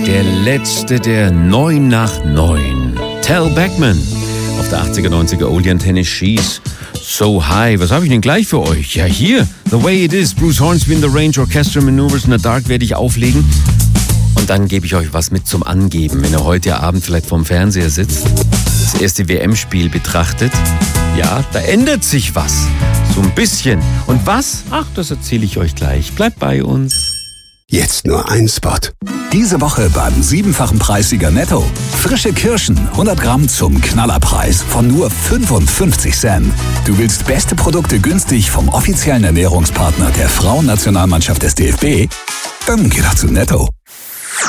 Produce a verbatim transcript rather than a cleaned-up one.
Der letzte der neun nach neun. Tal Bachman auf der achtziger, neunziger Oldie Antenne She's So High. Was habe ich denn gleich für euch? Ja, hier, The Way It Is, Bruce Hornsby in the Range, Orchestral Maneuvers in the Dark werde ich auflegen. Und dann gebe ich euch was mit zum Angeben, wenn ihr heute Abend vielleicht vorm Fernseher sitzt, das erste W M-Spiel betrachtet. Ja, da ändert sich was. So ein bisschen. Und was? Ach, das erzähle ich euch gleich. Bleibt bei uns. Jetzt nur ein Spot. Diese Woche beim siebenfachen Preissieger Netto. Frische Kirschen, hundert Gramm zum Knallerpreis von nur fünfundfünfzig Cent. Du willst beste Produkte günstig vom offiziellen Ernährungspartner der Frauennationalmannschaft des D F B? Dann geh doch zu Netto.